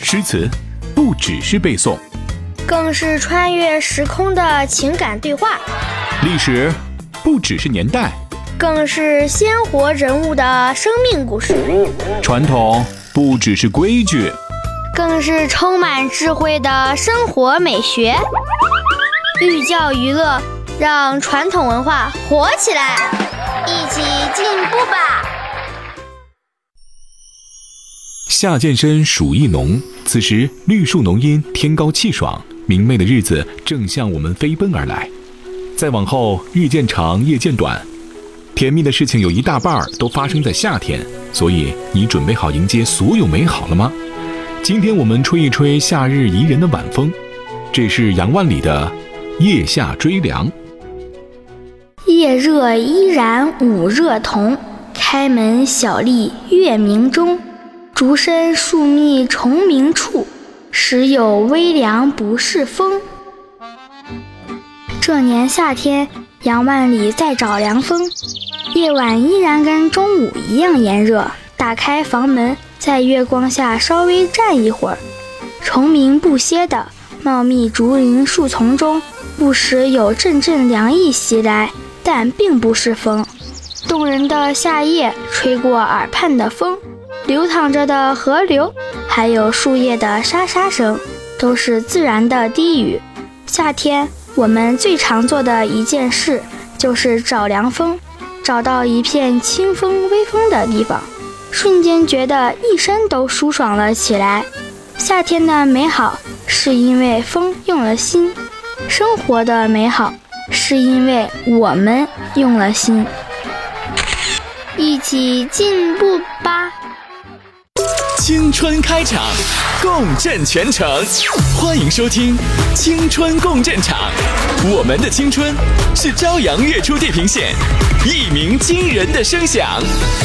诗词不只是背诵， 更是穿越时空的情感对话； 历史不只是年代， 更是鲜活人物的生命故事； 传统不只是规矩， 更是充满智慧的生活美学。寓教于乐，让传统文化活起来，一起进步吧！ 夏渐深，暑意浓，此时绿树浓荫，天高气爽，明媚的日子正向我们飞奔而来。再往后，日渐长，夜渐短，甜蜜的事情有一大半都发生在夏天，所以你准备好迎接所有美好了吗？今天我们吹一吹夏日宜人的晚风，这是杨万里的《夜下追凉》。 夜热依然午热同，开门小立月明中。竹深树密虫鸣处，时有微凉不是风。这年夏天，杨万里在找凉风，夜晚依然跟中午一样炎热。打开房门，在月光下稍微站一会儿，虫鸣不歇的茂密竹林树丛中，不时有阵阵凉意袭来，但并不是风。动人的夏夜，吹过耳畔的风，流淌着的河流，还有树叶的沙沙声，都是自然的低语。夏天我们最常做的一件事就是找凉风，找到一片清风微风的地方，瞬间觉得一身都舒爽了起来。夏天的美好是因为风用了心，生活的美好是因为我们用了心。一起进步吧！ 青春开场，共振全城，欢迎收听青春共振场。我们的青春是朝阳月出地平线，一鸣惊人的声响。